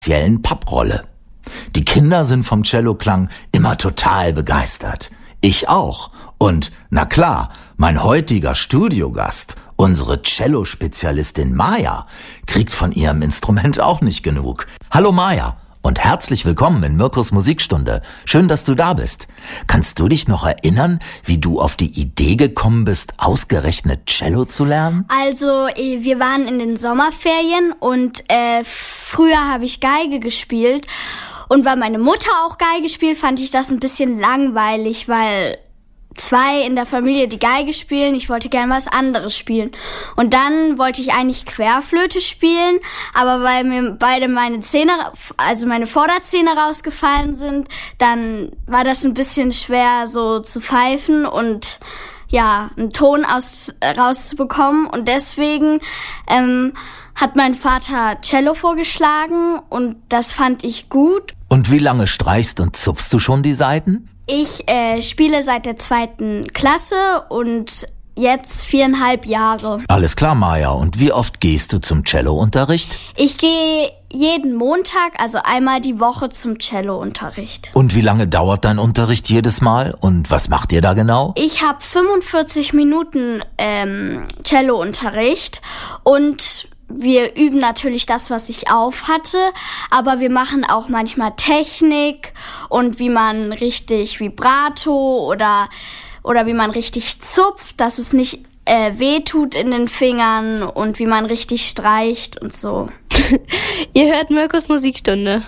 speziellen Papprolle. Die Kinder sind vom Celloklang immer total begeistert. Ich auch. Und, na klar, mein heutiger Studiogast, unsere Cello-Spezialistin Maja, kriegt von ihrem Instrument auch nicht genug. Hallo Maja und herzlich willkommen in Mirkos Musikstunde. Schön, dass du da bist. Kannst du dich noch erinnern, wie du auf die Idee gekommen bist, ausgerechnet Cello zu lernen? Also, wir waren in den Sommerferien und früher habe ich Geige gespielt. Und weil meine Mutter auch Geige spielt, fand ich das ein bisschen langweilig, weil 2 in der Familie die Geige spielen, ich wollte gerne was anderes spielen. Und dann wollte ich eigentlich Querflöte spielen, aber weil mir beide meine Zähne, also meine Vorderzähne rausgefallen sind, dann war das ein bisschen schwer so zu pfeifen und ja, einen Ton rauszubekommen. Und deswegen hat mein Vater Cello vorgeschlagen und das fand ich gut. Und wie lange streichst und zupfst du schon die Saiten? Ich spiele seit der 2. Klasse und jetzt 4,5 Jahre. Alles klar, Maja. Und wie oft gehst du zum Cello-Unterricht? Ich gehe jeden Montag, also einmal die Woche zum Cello-Unterricht. Und wie lange dauert dein Unterricht jedes Mal? Und was macht ihr da genau? Ich habe 45 Minuten Cello-Unterricht und wir üben natürlich das, was ich auf hatte, aber wir machen auch manchmal Technik und wie man richtig Vibrato oder wie man richtig zupft, dass es nicht weh tut in den Fingern und wie man richtig streicht und so. Ihr hört Mirkos Musikstunde.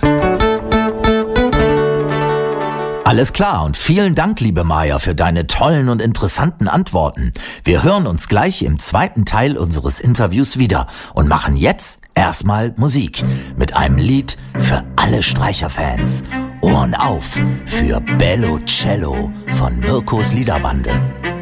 Alles klar und vielen Dank, liebe Maja, für deine tollen und interessanten Antworten. Wir hören uns gleich im 2. Teil unseres Interviews wieder und machen jetzt erstmal Musik mit einem Lied für alle Streicherfans. Ohren auf für Bello Cello von Mirkos Liederbande.